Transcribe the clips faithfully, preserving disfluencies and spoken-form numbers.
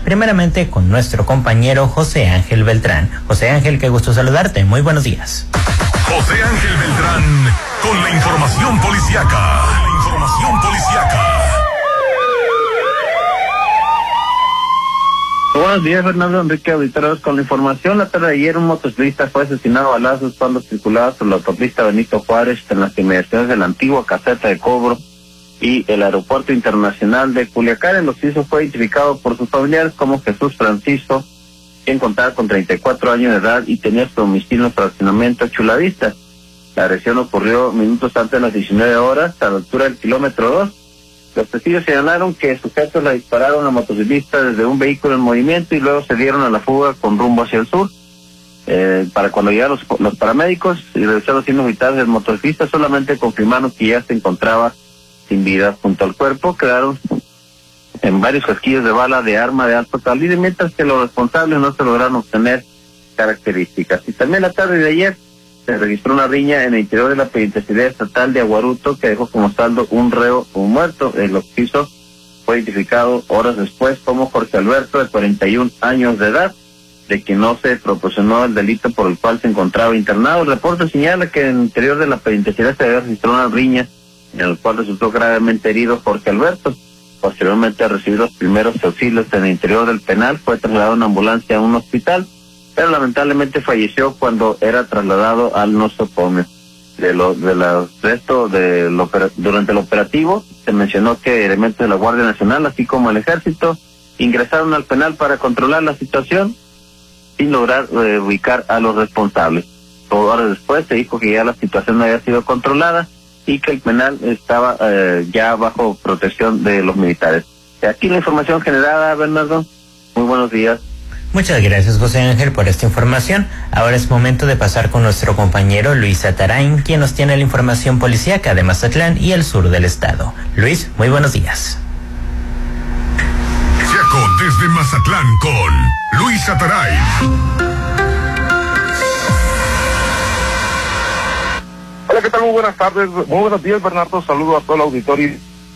primeramente con nuestro compañero José Ángel Beltrán. José Ángel, qué gusto saludarte, muy buenos días. José Ángel Beltrán, con la información policiaca. La información policiaca. Buenos días, Fernando Enrique Auditores. Con la información, la tarde de ayer un motociclista fue asesinado a balazos cuando circulaba sobre la autopista Benito Juárez en las inmediaciones de la antigua caseta de cobro y el aeropuerto internacional de Culiacán. En los hechos fue identificado por sus familiares como Jesús Francisco, quien contaba con treinta y cuatro años de edad y tenía su domicilio en fraccionamiento Chulavista. La agresión ocurrió minutos antes de las diecinueve horas a la altura del kilómetro dos. Los testigos señalaron que sujetos la dispararon a la motociclista desde un vehículo en movimiento y luego se dieron a la fuga con rumbo hacia el sur. Eh, para cuando llegaron los, los paramédicos y realizaron los signos vitales del motociclista, solamente confirmaron que ya se encontraba sin vida. Junto al cuerpo quedaron en varios casquillos de bala de arma de alto calibre, mientras que los responsables no se lograron obtener características. Y también la tarde de ayer se registró una riña en el interior de la penitenciaría estatal de Aguaruto que dejó como saldo un reo un muerto. El occiso fue identificado horas después como Jorge Alberto, de cuarenta y un años de edad, de quien no se proporcionó el delito por el cual se encontraba internado. El reporte señala que en el interior de la penitenciaría se había registrado una riña en el cual resultó gravemente herido Jorge Alberto. Posteriormente, a recibir los primeros auxilios en el interior del penal, fue trasladado en ambulancia a un hospital, pero lamentablemente falleció cuando era trasladado al nosocomio. De lo, de la, de esto, de lo, durante el operativo, se mencionó que elementos de la Guardia Nacional, así como el Ejército, ingresaron al penal para controlar la situación, sin lograr eh, ubicar a los responsables. Horas después se dijo que ya la situación había sido controlada y que el penal estaba eh, ya bajo protección de los militares. Aquí la información generada, Bernardo. Muy buenos días. Muchas gracias, José Ángel, por esta información. Ahora es momento de pasar con nuestro compañero Luis Atarain, quien nos tiene la información policíaca de Mazatlán y el sur del estado. Luis, muy buenos días. Policiaco desde Mazatlán con Luis Atarain. Hola, ¿qué tal? Muy buenas tardes, muy buenos días, Bernardo. Saludo a todo el auditorio.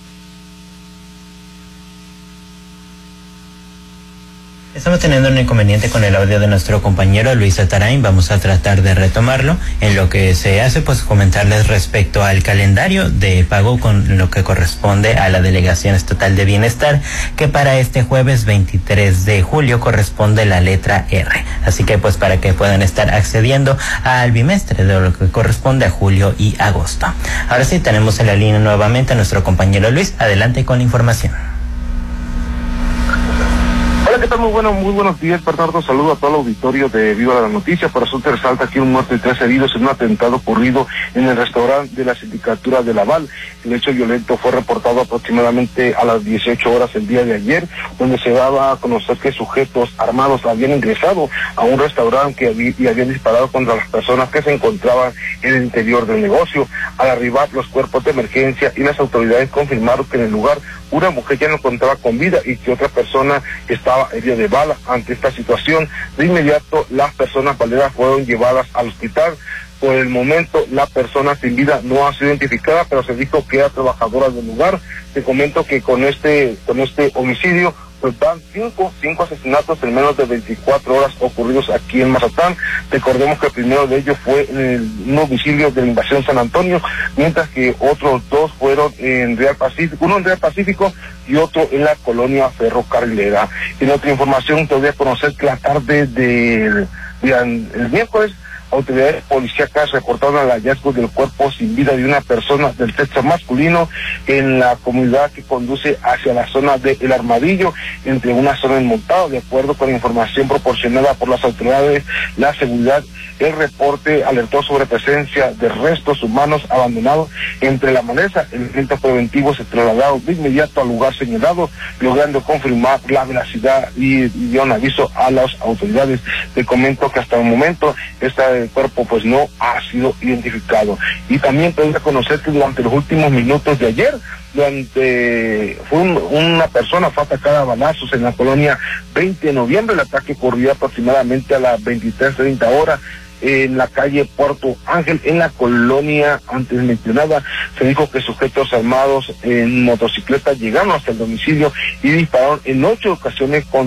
Estamos teniendo un inconveniente con el audio de nuestro compañero Luis Atarain. Vamos a tratar de retomarlo. En lo que se hace, pues comentarles respecto al calendario de pago con lo que corresponde a la Delegación Estatal de Bienestar, que para este jueves veintitrés de julio corresponde la letra R. Así que pues para que puedan estar accediendo al bimestre de lo que corresponde a julio y agosto. Ahora sí, tenemos en la línea nuevamente a nuestro compañero Luis. Adelante con la información. Hola, ¿qué tal? Muy bueno, muy buenos días, Bernardo. Saludo a todo el auditorio de Viva la Noticia. Por asunto resalta aquí un muerto y tres heridos en un atentado ocurrido en el restaurante de la Sindicatura de Laval. El hecho violento fue reportado aproximadamente a las dieciocho horas el día de ayer, donde se daba a conocer que sujetos armados habían ingresado a un restaurante que había, y habían disparado contra las personas que se encontraban en el interior del negocio. Al arribar los cuerpos de emergencia y las autoridades confirmaron que en el lugar una mujer ya no encontraba con vida y que otra persona estaba herida de bala. Ante esta situación, de inmediato las personas baleadas fueron llevadas al hospital. Por el momento, la persona sin vida no ha sido identificada, pero se dijo que era trabajadora del lugar. Te comento que con este, con este homicidio, pues van cinco, cinco asesinatos en menos de veinticuatro horas ocurridos aquí en Mazatlán. Recordemos que el primero de ellos fue en el, un domicilio de la Invasión San Antonio, mientras que otros dos fueron en Real Pacífico, uno en Real Pacífico y otro en la colonia ferrocarrilera. En otra información, te voy a conocer que la tarde del el miércoles, autoridades policíacas reportaron el hallazgo del cuerpo sin vida de una persona del sexo masculino en la comunidad que conduce hacia la zona de El Armadillo, entre una zona enmontada. De acuerdo con la información proporcionada por las autoridades, la seguridad, el reporte alertó sobre presencia de restos humanos abandonados entre la maleza. El elemento preventivo se trasladó de inmediato al lugar señalado, logrando confirmar la veracidad y dio un aviso a las autoridades. Te comento que hasta el momento esta el cuerpo pues no ha sido identificado. Y también tengo que conocer que durante los últimos minutos de ayer, durante fue un, una persona fue atacada a balazos en la colonia veinte de noviembre. El ataque ocurrió aproximadamente a las veintitrés treinta horas en la calle Puerto Ángel, en la colonia antes mencionada. Se dijo que sujetos armados en motocicleta llegaron hasta el domicilio y dispararon en ocho ocasiones con